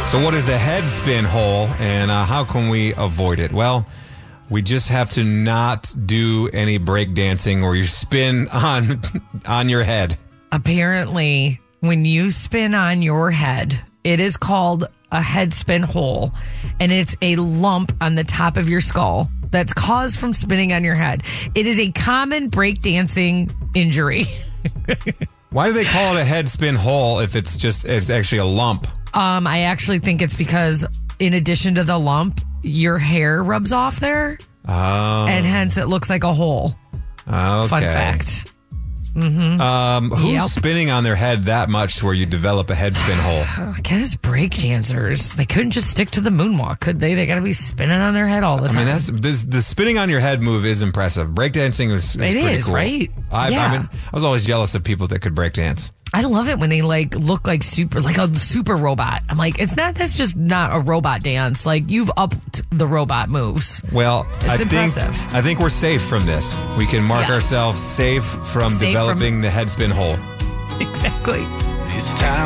So what is a head spin hole, and how can we avoid it? Well, we just have to not do any breakdancing or you spin on your head. Apparently, when you spin on your head, it is called a head spin hole, and it's a lump on the top of your skull that's caused from spinning on your head. It is a common breakdancing injury. Why do they call it a head spin hole if it's actually a lump? I actually think it's because in addition to the lump, your hair rubs off there. Oh. And hence it looks like a hole. Okay. Fun fact. Who's spinning on their head that much to where you develop a head spin hole? I guess break dancers. They couldn't just stick to the moonwalk, could they? They got to be spinning on their head all the time. I mean, the spinning on your head move is impressive. Breakdancing is pretty cool. Right? I was always jealous of people that could breakdance. I love it when they look like a super robot. I'm like, that's just not a robot dance. Like, you've upped the robot moves. Well, it's impressive. I think we're safe from this. We can mark ourselves safe from developing the head spin hole. Exactly. It's time.